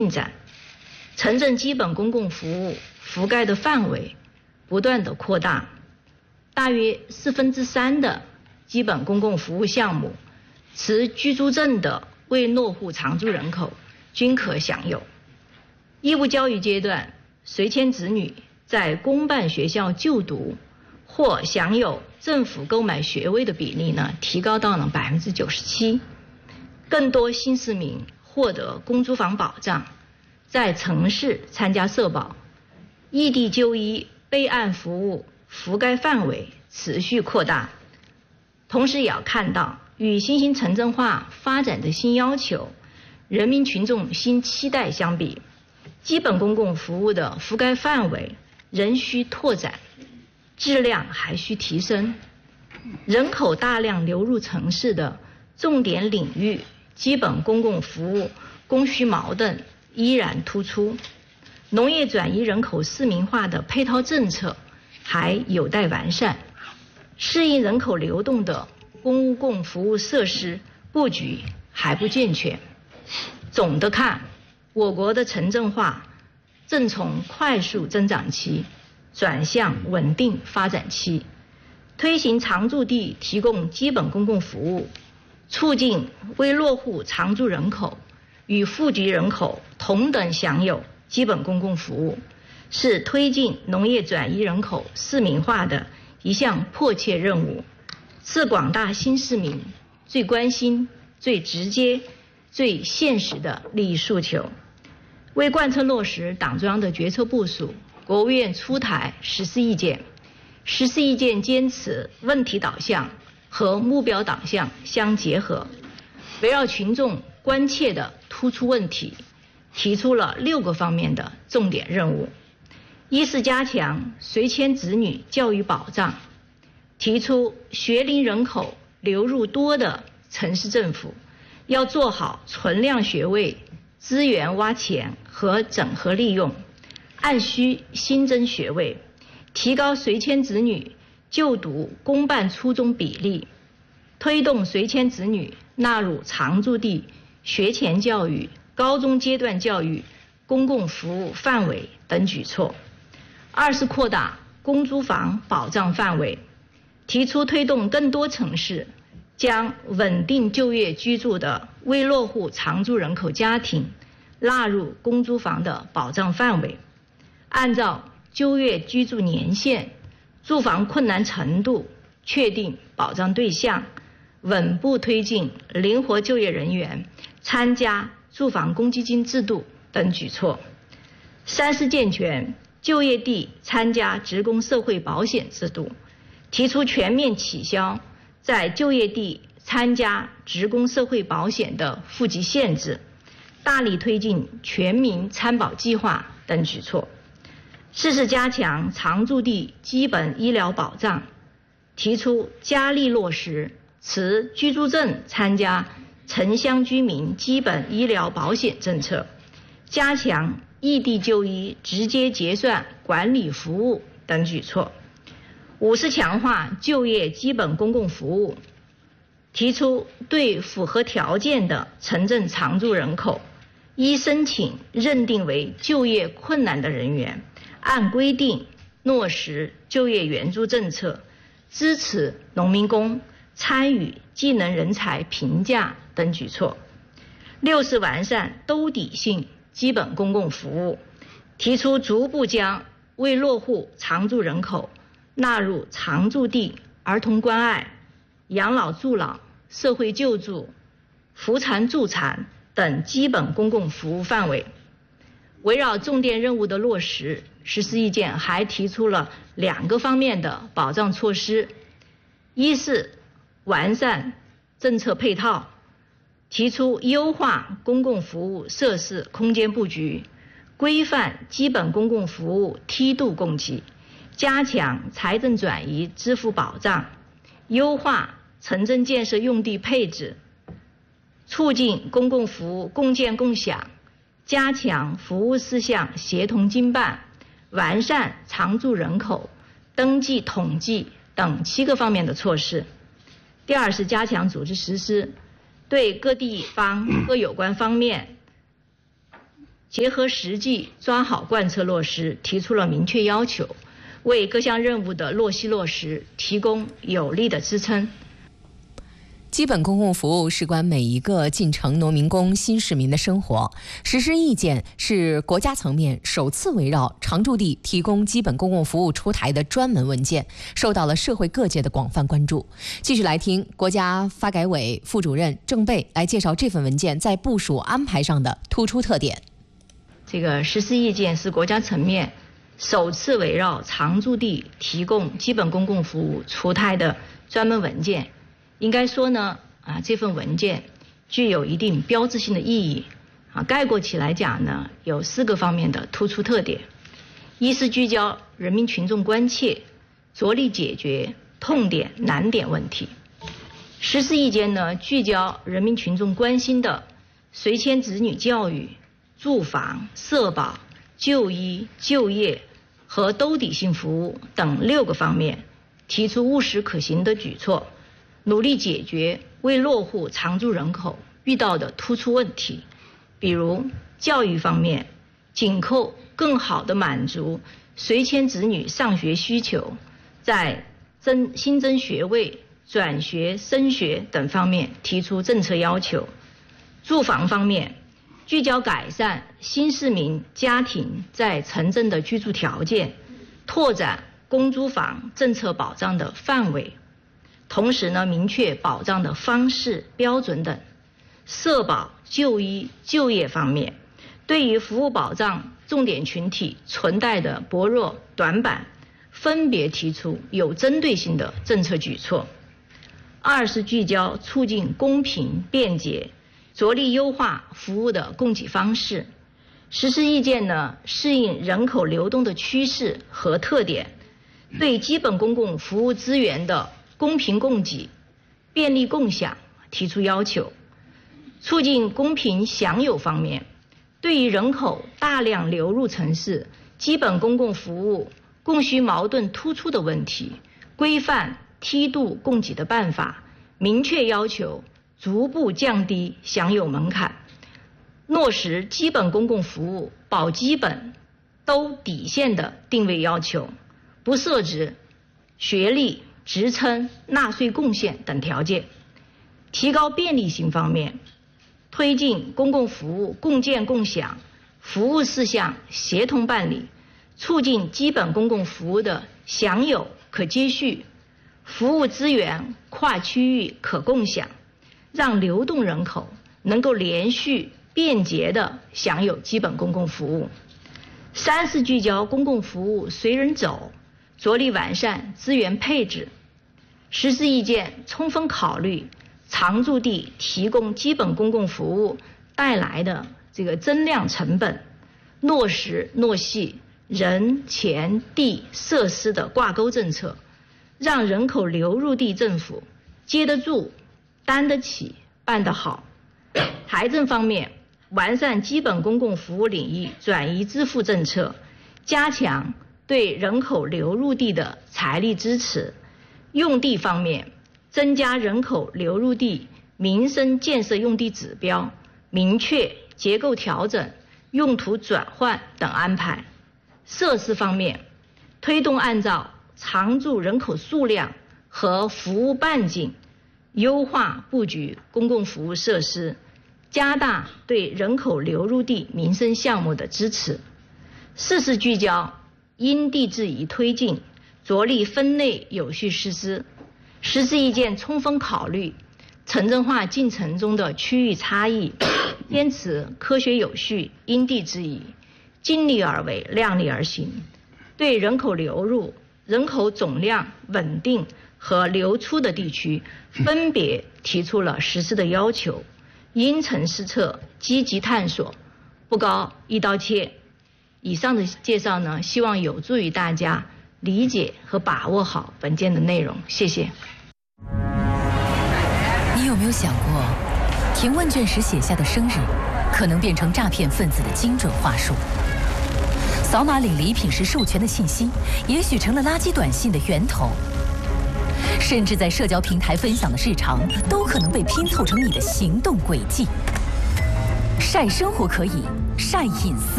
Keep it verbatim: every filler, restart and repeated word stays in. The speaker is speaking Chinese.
进展，城镇基本公共服务覆盖的范围不断的扩大，大约四分之三的基本公共服务项目，持居住证的未落户常住人口均可享有。义务教育阶段，随迁子女在公办学校就读或享有政府购买学位的比例呢，提高到了百分之九十七。更多新市民获得公租房保障，在城市参加社保，异地就医备案服务覆盖范围持续扩大。同时也要看到，与新兴城镇化发展的新要求、人民群众新期待相比，基本公共服务的覆盖范围仍需拓展，质量还需提升。人口大量流入城市的重点领域，基本公共服务供需矛盾依然突出。农业转移人口市民化的配套政策还有待完善，适应人口流动的公共服务设施布局还不健全。总的看，我国的城镇化正从快速增长期转向稳定发展期，推行常住地提供基本公共服务，促进未落户常住人口与户籍人口同等享有基本公共服务，是推进农业转移人口市民化的一项迫切任务，是广大新市民最关心、最直接、最现实的利益诉求。为贯彻落实党中央的决策部署，国务院出台十四意见。十四意见坚持问题导向和目标导向相结合，围绕群众关切的突出问题，提出了六个方面的重点任务。一是加强随迁子女教育保障，提出学龄人口流入多的城市政府要做好存量学位资源挖潜和整合利用，按需新增学位，提高随迁子女就读公办初中比例，推动随迁子女纳入常住地学前教育、高中阶段教育公共服务范围等举措。二是扩大公租房保障范围，提出推动更多城市将稳定就业居住的未落户常住人口家庭纳入公租房的保障范围，按照就业居住年限、住房困难程度确定保障对象，稳步推进灵活就业人员参加住房公积金制度等举措。三是健全就业地参加职工社会保险制度，提出全面取消在就业地参加职工社会保险的户籍限制，大力推进全民参保计划等举措。四是加强常住地基本医疗保障，提出加力落实持居住证参加城乡居民基本医疗保险政策，加强异地就医直接结算管理服务等举措。五是强化就业基本公共服务，提出对符合条件的城镇常住人口，依申请认定为就业困难的人员，按规定落实就业援助政策，支持农民工参与技能人才评价等举措。六是完善兜底性基本公共服务，提出逐步将未落户常住人口纳入常住地儿童关爱、养老助老、社会救助、扶残助残等基本公共服务范围。围绕重点任务的落实，十四意见还提出了两个方面的保障措施。一是完善政策配套，提出优化公共服务设施空间布局，规范基本公共服务梯度供给，加强财政转移支付保障，优化城镇建设用地配置，促进公共服务共建共享，加强服务事项协同经办，完善常住人口登记统计等七个方面的措施。第二是加强组织实施，对各地方各有关方面结合实际抓好贯彻落实，提出了明确要求，为各项任务的落细落实提供有力的支撑。 基本公共服务事关每一个进城农民工、新市民的生活。实施意见是国家层面首次围绕常住地提供基本公共服务出台的专门文件，受到了社会各界的广泛关注。继续来听国家发改委副主任郑贝来介绍这份文件在部署安排上的突出特点。 这个实施意见是国家层面首次围绕常住地提供基本公共服务出台的专门文件。应该说呢，啊，这份文件具有一定标志性的意义，啊，概括起来讲呢，有四个方面的突出特点：一是聚焦人民群众关切，着力解决痛点难点问题；实施意见呢，聚焦人民群众关心的随迁子女教育、住房、社保、就医、就业和兜底性服务等六个方面，提出务实可行的举措，努力解决未落户常住人口遇到的突出问题。比如教育方面，紧扣更好地满足随迁子女上学需求，在增新增学位、转学、升学等方面提出政策要求。住房方面，聚焦改善新市民家庭在城镇的居住条件，拓展公租房政策保障的范围，同时呢，明确保障的方式、标准等。社保、就医、就业方面，对于服务保障重点群体存在的薄弱短板，分别提出有针对性的政策举措。二是聚焦促进公平便捷，着力优化服务的供给方式。实施意见呢，适应人口流动的趋势和特点，对基本公共服务资源的公平供给、便利共享提出要求。促进公平享有方面，对于人口大量流入城市、基本公共服务供需矛盾突出的问题，规范梯度供给的办法，明确要求逐步降低享有门槛，落实基本公共服务保基本、兜底线的定位要求，不设置学历、职称、纳税贡献等条件。提高便利性方面，推进公共服务共建共享，服务事项协同办理，促进基本公共服务的享有可接续，服务资源跨区域可共享，让流动人口能够连续便捷地享有基本公共服务。三是聚焦公共服务随人走，着力完善资源配置。实施意见充分考虑常住地提供基本公共服务带来的这个增量成本，落实落细人、钱、地、设施的挂钩政策，让人口流入地政府接得住、担得起、办得好。财政方面，完善基本公共服务领域转移支付政策，加强对人口流入地的财力支持。用地方面，增加人口流入地民生建设用地指标，明确结构调整、用途转换等安排。设施方面，推动按照常住人口数量和服务半径，优化布局公共服务设施，加大对人口流入地民生项目的支持。四是聚焦因地制宜推进，着力分类有序实施。实施意见充分考虑城镇化进程中的区域差异，坚持科学有序、因地制宜，尽力而为、量力而行，对人口流入、人口总量稳定和流出的地区分别提出了实施的要求，因城施策，积极探索，不高一刀切。以上的介绍呢，希望有助于大家理解和把握好本件的内容。谢谢。 你有没有想过，填问卷时写下的生日，可能变成诈骗分子的精准话术？扫码领礼品时授权的信息，也许成了垃圾短信的源头。甚至在社交平台分享的日常，都可能被拼凑成你的行动轨迹。 晒生活可以，晒隐私